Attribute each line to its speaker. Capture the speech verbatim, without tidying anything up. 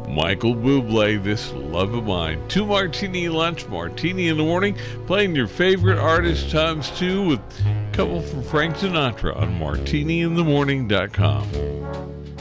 Speaker 1: Michael Bublé, This Love of Mine. Two martini lunch, martini in the morning, playing your favorite artist times two with a couple from Frank Sinatra on martini in the morning dot com.